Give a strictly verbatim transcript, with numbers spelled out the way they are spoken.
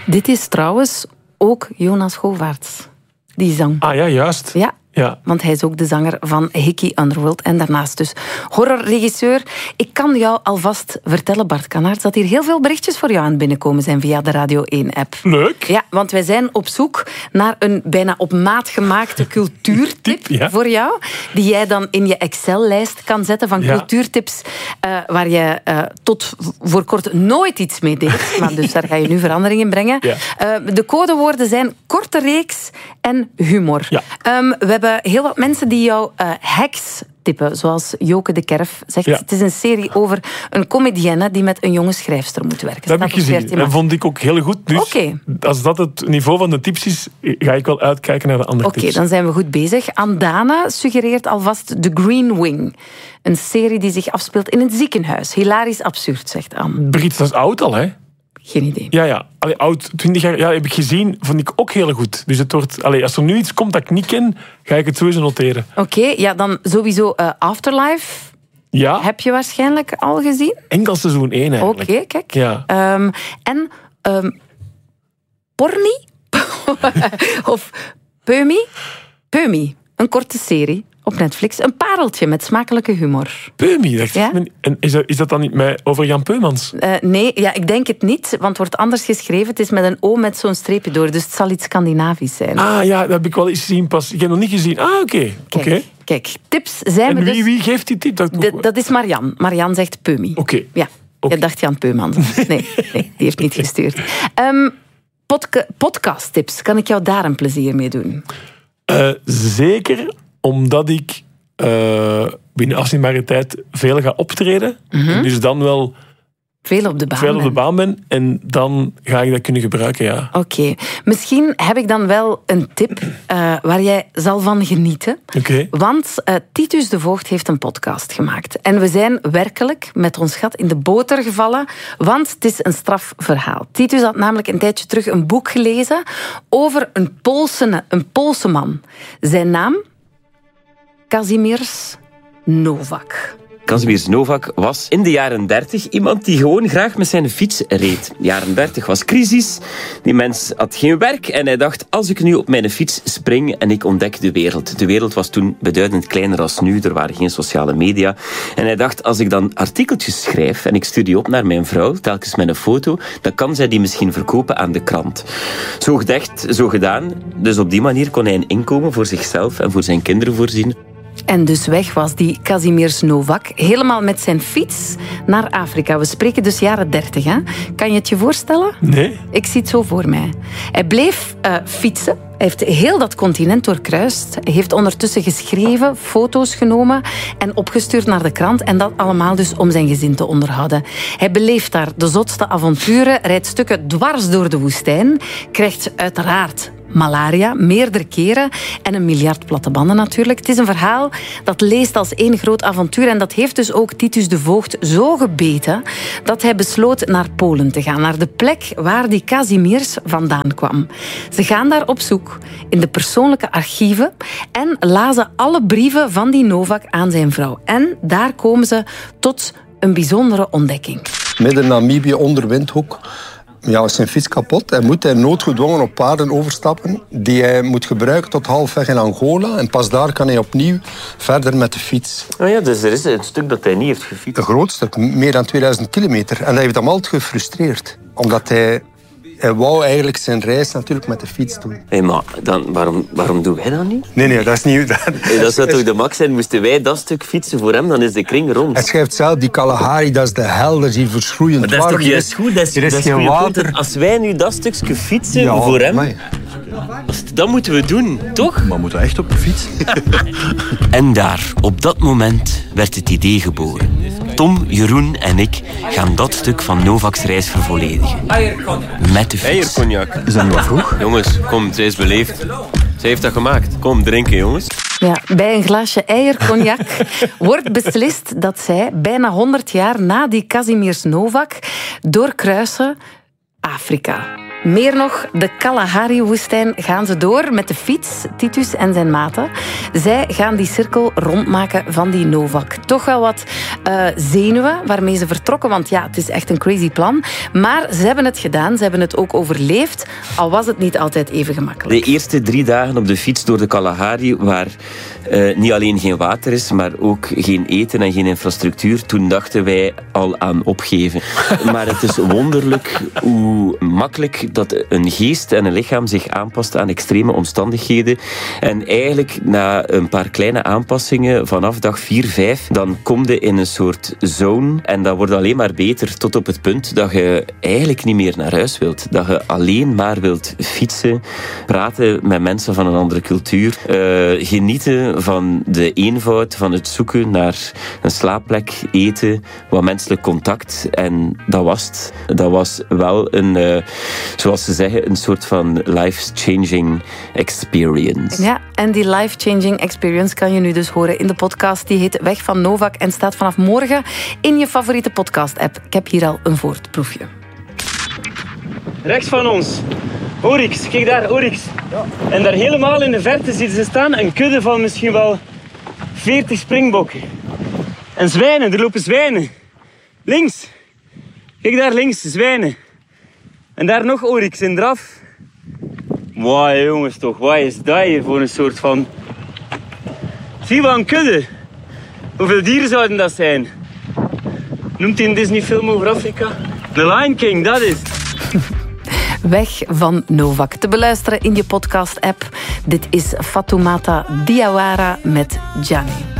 Dit is trouwens ook Jonas Govaerts, die zang. Ah ja, juist. Ja. Ja. Want hij is ook de zanger van Hickey Underworld en daarnaast dus horrorregisseur. Ik kan jou alvast vertellen, Bart Kanaerts, dat hier heel veel berichtjes voor jou aan het binnenkomen zijn via de Radio één-app. Leuk. Ja, want wij zijn op zoek naar een bijna op maat gemaakte cultuurtip ja. voor jou, die jij dan in je Excel-lijst kan zetten van ja. cultuurtips uh, waar je uh, tot voor kort nooit iets mee deed. Maar dus daar ga je nu verandering in brengen. Ja. Uh, de codewoorden zijn korte reeks en humor. Ja. Um, we hebben heel wat mensen die jou uh, hacks tippen, zoals Joke de Kerf zegt. Ja. Het is een serie over een comedienne die met een jonge schrijfster moet werken. Dat heb ik gezien. Dat vond ik ook heel goed. Dus okay. als dat het niveau van de tips is, ga ik wel uitkijken naar de andere okay, tips. Oké, dan zijn we goed bezig. Andana suggereert alvast The Green Wing. Een serie die zich afspeelt in een ziekenhuis. Hilarisch absurd, zegt Anne. Brit, dat is oud al, hè? Geen idee. Ja, ja. Allee, oud, twintig jaar, ja, heb ik gezien, vond ik ook heel goed. Dus het wordt, allee, als er nu iets komt dat ik niet ken, ga ik het sowieso noteren. Oké, okay, ja, dan sowieso uh, Afterlife. Ja. Heb je waarschijnlijk al gezien? Enkel seizoen één eigenlijk. Oké, okay, kijk. Ja. Um, en um, Porni? of Peumi? Peumi, een korte serie op Netflix. Een pareltje met smakelijke humor. Peumi, dacht ja? ik. En is dat, is dat dan niet met, over Jan Peumans? Uh, nee, ja, ik denk het niet, want het wordt anders geschreven. Het is met een O met zo'n streepje door, dus het zal iets Scandinavisch zijn. Ah ja, dat heb ik wel eens gezien pas. Ik heb nog niet gezien. Ah, oké. Okay. Kijk, okay. kijk, tips zijn en we wie, dus... wie geeft die tip? Dat, De, dat is Marian. Marian zegt Peumi. Oké. Okay. Ja, okay. je dacht Jan Peumans. Nee, nee, die heeft niet gestuurd. Um, podca- podcasttips, kan ik jou daar een plezier mee doen? Uh, zeker, omdat ik uh, binnen afzienbare tijd veel ga optreden. Mm-hmm. Dus dan wel veel op de baan, veel op de ben. baan ben. En dan ga ik dat kunnen gebruiken, ja. Oké. Okay. Misschien heb ik dan wel een tip uh, waar jij zal van genieten. Okay. Want uh, Titus de Voogd heeft een podcast gemaakt. En we zijn werkelijk met ons gat in de boter gevallen. Want het is een strafverhaal. Titus had namelijk een tijdje terug een boek gelezen over een Poolse, een Poolse man. Zijn naam? Kazimierz Nowak. Kazimierz Nowak was in de jaren dertig iemand die gewoon graag met zijn fiets reed. De jaren dertig was crisis, die mens had geen werk en hij dacht, als ik nu op mijn fiets spring en ik ontdek de wereld. De wereld was toen beduidend kleiner als nu, er waren geen sociale media. En hij dacht, als ik dan artikeltjes schrijf en ik stuur die op naar mijn vrouw, telkens met een foto, dan kan zij die misschien verkopen aan de krant. Zo gedacht, zo gedaan. Dus op die manier kon hij een inkomen voor zichzelf en voor zijn kinderen voorzien. En dus weg was die Kazimierz Nowak, helemaal met zijn fiets naar Afrika. We spreken dus jaren dertig, hè? Kan je het je voorstellen? Nee. Ik zie het zo voor mij. Hij bleef uh, fietsen. Hij heeft heel dat continent doorkruist. Hij heeft ondertussen geschreven, foto's genomen en opgestuurd naar de krant. En dat allemaal dus om zijn gezin te onderhouden. Hij beleeft daar de zotste avonturen, rijdt stukken dwars door de woestijn, krijgt uiteraard malaria, meerdere keren en een miljard platte-banden natuurlijk. Het is een verhaal dat leest als één groot avontuur en dat heeft dus ook Titus de Voogd zo gebeten dat hij besloot naar Polen te gaan, naar de plek waar die Kazimierz vandaan kwam. Ze gaan daar op zoek in de persoonlijke archieven en lazen alle brieven van die Nowak aan zijn vrouw. En daar komen ze tot een bijzondere ontdekking. Midden Namibië onder Windhoek. Ja, is zijn fiets kapot. Hij moet hij noodgedwongen op paarden overstappen die hij moet gebruiken tot halfweg in Angola. En pas daar kan hij opnieuw verder met de fiets. Oh ja, dus er is een stuk dat hij niet heeft gefietst. Een groot stuk, meer dan tweeduizend kilometer. En hij heeft hem altijd gefrustreerd. Omdat hij... Hij wou eigenlijk zijn reis natuurlijk met de fiets doen. Hey, maar dan, waarom, waarom doen wij dat niet? Nee, nee, dat is niet... Dat, hey, dat zou toch de max zijn? Moesten wij dat stuk fietsen voor hem, dan is de kring rond. Hij schrijft zelf, die Kalahari, dat is de hel, dat is hier verschroeiend warm. Maar dat is toch juist goed? Dat is, er is dat is geen water. Als wij nu dat stukje fietsen ja, voor hem... Maar... Dat moeten we doen, toch? Maar moeten we echt op de fiets? En daar, op dat moment, werd het idee geboren. Tom, Jeroen en ik gaan dat stuk van Novak's reis vervolledigen. Met de fiets. Eiercognac. Is dat nu al vroeg? Jongens, kom, zij is beleefd. Zij heeft dat gemaakt. Kom, drinken, jongens. Ja, bij een glaasje eiercognac wordt beslist dat zij bijna honderd jaar na die Kazimierz Nowak doorkruisen Afrika. Meer nog, de Kalahari-woestijn gaan ze door met de fiets, Titus en zijn maten. Zij gaan die cirkel rondmaken van die Novak. Toch wel wat uh, zenuwen waarmee ze vertrokken, want ja, het is echt een crazy plan. Maar ze hebben het gedaan, ze hebben het ook overleefd, al was het niet altijd even gemakkelijk. De eerste drie dagen op de fiets door de Kalahari, waar uh, niet alleen geen water is, maar ook geen eten en geen infrastructuur, toen dachten wij al aan opgeven. Maar het is wonderlijk hoe makkelijk dat een geest en een lichaam zich aanpast aan extreme omstandigheden. En eigenlijk na een paar kleine aanpassingen vanaf dag vier, vijf, dan kom je in een soort zone en dat wordt alleen maar beter tot op het punt dat je eigenlijk niet meer naar huis wilt. Dat je alleen maar wilt fietsen, praten met mensen van een andere cultuur, uh, genieten van de eenvoud, van het zoeken naar een slaapplek, eten, wat menselijk contact. En dat was het. Dat was wel een, uh, zoals ze zeggen, een soort van life-changing experience. Ja, en die life-changing experience kan je nu dus horen in de podcast. Die heet Weg van Novak en staat vanaf morgen in je favoriete podcast-app. Ik heb hier al een voorproefje. Rechts van ons, Oryx. Kijk daar, Oryx. Ja. En daar helemaal in de verte ziet ze staan een kudde van misschien wel veertig springbokken. En zwijnen, er lopen zwijnen. Links. Kijk daar links, zwijnen. En daar nog Oryx in draf. Wauw jongens toch, wat is dat hier voor een soort van... Zie wat een kudde. Hoeveel dieren zouden dat zijn? Noemt hij een Disney film over Afrika? The Lion King, dat is het. Weg van Novak. Te beluisteren in je podcast-app. Dit is Fatoumata Diawara met Gianni.